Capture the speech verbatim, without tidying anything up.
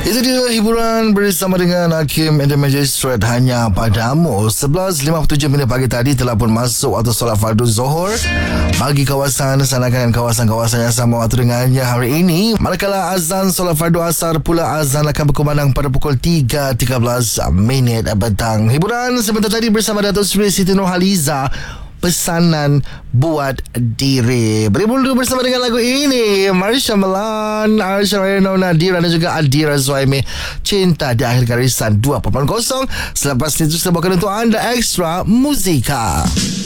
Itu dia hiburan bersama dengan Hakim and the Magistrate hanya padamu. sebelas lima puluh tujuh minit pagi tadi telah pun masuk waktu solat fardu Zohor bagi kawasan Sanakan dan kawasan-kawasan yang sama waktu dengannya hari ini. Manakala azan solat fardu asar pula azan akan berkumandang pada pukul tiga tiga belas minit petang. Hiburan sebentar tadi bersama Datuk Seri Siti Nurhaliza, pesanan buat diri. Bermula bersama dengan lagu ini, Marsha Malan, Arsha Reno, Nadira dan juga Adira Zuaimi, Cinta di Akhir Garisan dua kosong. Selepas itu saya bawakan untuk anda Extra Muzika.